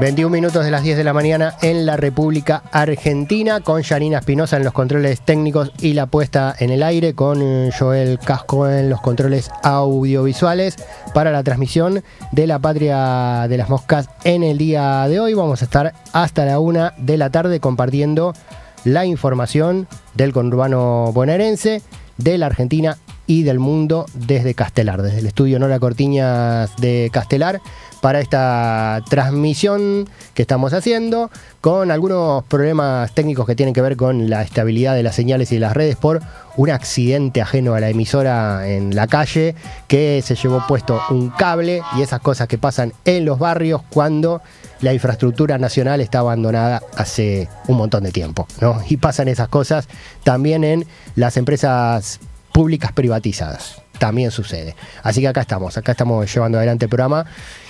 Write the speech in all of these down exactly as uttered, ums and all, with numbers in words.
veintiún minutos de las diez de la mañana en la República Argentina, con Yanina Espinosa en los controles técnicos y la puesta en el aire, con Joel Casco en los controles audiovisuales para la transmisión de La Patria de las Moscas en el día de hoy. Vamos a estar hasta la una de la tarde compartiendo la información del conurbano bonaerense, de la Argentina y del mundo desde Castelar, desde el estudio Nora Cortiñas de Castelar, para esta transmisión que estamos haciendo, con algunos problemas técnicos que tienen que ver con la estabilidad de las señales y de las redes por un accidente ajeno a la emisora en la calle, que se llevó puesto un cable y esas cosas que pasan en los barrios cuando la infraestructura nacional está abandonada hace un montón de tiempo, ¿no? Y pasan esas cosas también en las empresas públicas privatizadas, también sucede. Así que acá estamos, acá estamos llevando adelante el programa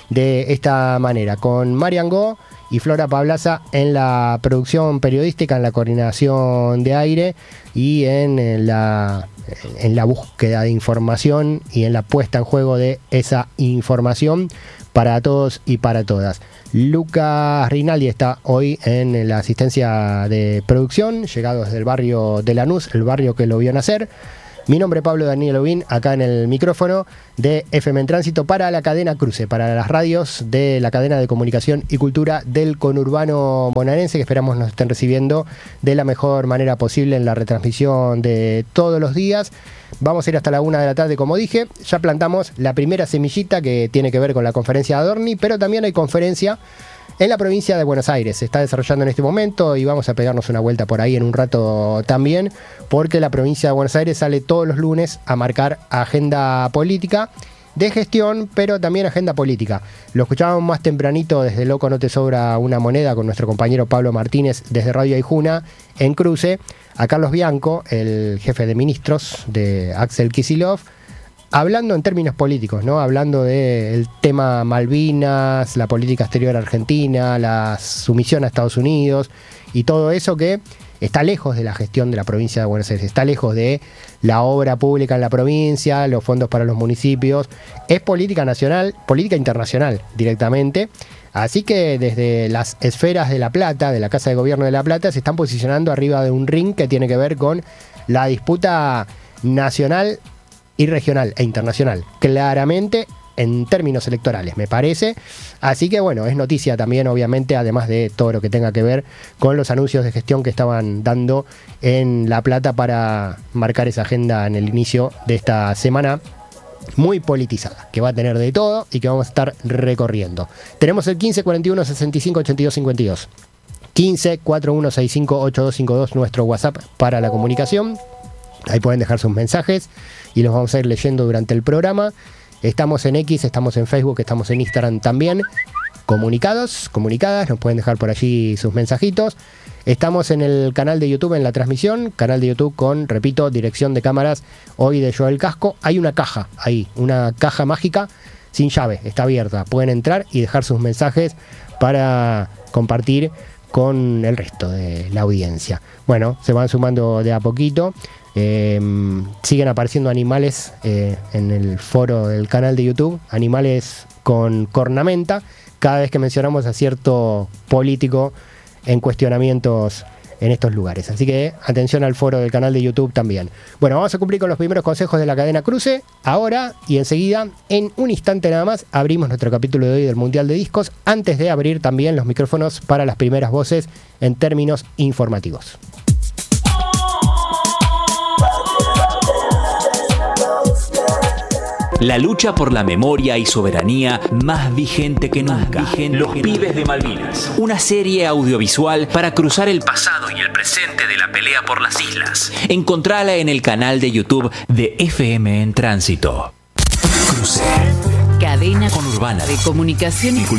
de esta manera, con Marian Go y Flora Pablaza en la producción periodística, en la coordinación de aire y en la, en la búsqueda de información y en la puesta en juego de esa información para todos y para todas. Lucas Rinaldi está hoy en la asistencia de producción, llegado desde el barrio de Lanús, el barrio que lo vio nacer. Mi nombre es Pablo Daniel Obín, acá en el micrófono de F M en Tránsito para la cadena Cruce, para las radios de la cadena de comunicación y cultura del conurbano bonaerense, que esperamos nos estén recibiendo de la mejor manera posible en la retransmisión de todos los días. Vamos a ir hasta la una de la tarde, como dije. Ya plantamos la primera semillita que tiene que ver con la conferencia de Adorni, pero también hay conferencia en la provincia de Buenos Aires. Se está desarrollando en este momento y vamos a pegarnos una vuelta por ahí en un rato también, porque la provincia de Buenos Aires sale todos los lunes a marcar agenda política de gestión, pero también agenda política. Lo escuchábamos más tempranito desde Loco No Te Sobra Una Moneda con nuestro compañero Pablo Martínez desde Radio Aijuna en Cruce, a Carlos Bianco, el jefe de ministros de Axel Kicillof, hablando en términos políticos, ¿no? Hablando del tema Malvinas, la política exterior argentina, la sumisión a Estados Unidos y todo eso que está lejos de la gestión de la provincia de Buenos Aires, está lejos de la obra pública en la provincia, los fondos para los municipios. Es política nacional, política internacional directamente. Así que desde las esferas de La Plata, de la Casa de Gobierno de La Plata, se están posicionando arriba de un ring que tiene que ver con la disputa nacional y regional e internacional, claramente en términos electorales, me parece. Así que bueno, es noticia también, obviamente, además de todo lo que tenga que ver con los anuncios de gestión que estaban dando en La Plata para marcar esa agenda en el inicio de esta semana muy politizada, que va a tener de todo y que vamos a estar recorriendo. Tenemos el quince cuarenta y uno sesenta y cinco ochenta y dos cincuenta y dos, quince cuarenta y uno sesenta y cinco ochenta y dos cincuenta y dos, nuestro WhatsApp para la comunicación. Ahí pueden dejar sus mensajes y los vamos a ir leyendo durante el programa. Estamos en X, estamos en Facebook, estamos en Instagram también. Comunicados, comunicadas, nos pueden dejar por allí sus mensajitos. Estamos en el canal de YouTube, en la transmisión, canal de YouTube con, repito, dirección de cámaras hoy de Joel Casco. Hay una caja ahí, una caja mágica sin llave, está abierta. Pueden entrar y dejar sus mensajes para compartir con el resto de la audiencia. Bueno, se van sumando de a poquito. Eh, siguen apareciendo animales eh, en el foro del canal de YouTube, animales con cornamenta, cada vez que mencionamos a cierto político en cuestionamientos en estos lugares. Así que atención al foro del canal de YouTube también. Bueno, vamos a cumplir con los primeros consejos de la cadena Cruce ahora, y enseguida, en un instante nada más, abrimos nuestro capítulo de hoy del Mundial de Discos, antes de abrir también los micrófonos para las primeras voces en términos informativos. La lucha por la memoria y soberanía más vigente que nunca. Vigente Los que Pibes nunca. de Malvinas. Una serie audiovisual para cruzar el pasado y el presente de la pelea por las islas. Encontrala en el canal de YouTube de F M en Tránsito. Cruce. Cadena Conurbana de comunicación y cultura.